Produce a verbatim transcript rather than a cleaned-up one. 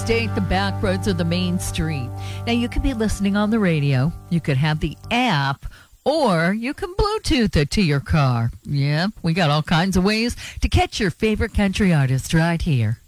State, the back roads of the main street. Now, you could be listening on the radio. You could have the app, or you can Bluetooth it to your car. Yeah, we got all kinds of ways to catch your favorite country artist right here.